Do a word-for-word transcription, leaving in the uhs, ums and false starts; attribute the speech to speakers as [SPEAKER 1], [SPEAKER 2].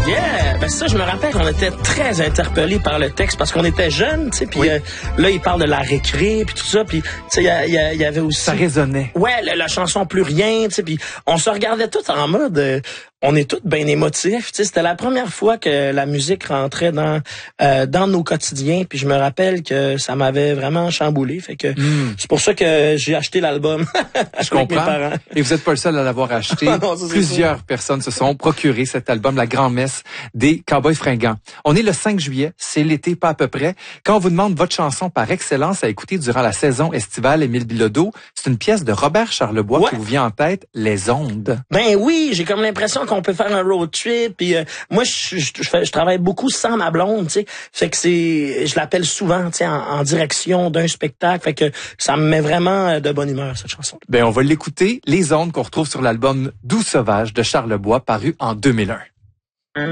[SPEAKER 1] Yeah! Ben ça, je me rappelle qu'on était très interpellés par le texte parce qu'on était jeunes, tu sais, puis oui. euh, là, il parle de la récré, puis tout ça, puis tu sais, il y, y, y avait aussi...
[SPEAKER 2] Ça résonnait.
[SPEAKER 1] Ouais, la, la chanson Plus rien, tu sais, puis on se regardait tous en mode... Euh, on est tous bien émotifs, tu sais, c'était la première fois que la musique rentrait dans euh, dans nos quotidiens, puis je me rappelle que ça m'avait vraiment chamboulé, fait que mm. c'est pour ça que j'ai acheté l'album.
[SPEAKER 2] Je comprends.
[SPEAKER 1] Mes parents.
[SPEAKER 2] Et vous êtes pas le seul à l'avoir acheté.
[SPEAKER 1] non, ça,
[SPEAKER 2] Plusieurs personnes se sont procuré cet album, La Grand-Messe des Cowboys Fringants. On est le cinq juillet, c'est l'été pas à peu près. Quand on vous demande votre chanson par excellence à écouter durant la saison estivale, Émile Bilodeau, c'est une pièce de Robert Charlebois ouais. qui vous vient en tête, Les Ondes.
[SPEAKER 1] Ben oui, j'ai comme l'impression qu'on peut faire un road trip, puis euh, moi je, je, je, fais, je travaille beaucoup sans ma blonde, tu sais, fait que c'est, je l'appelle souvent, tu sais, en, en direction d'un spectacle, fait que ça me met vraiment de bonne humeur cette chanson.
[SPEAKER 2] Ben on va l'écouter, Les Ondes qu'on retrouve sur l'album Doux Sauvage de Charlebois paru en deux mille un.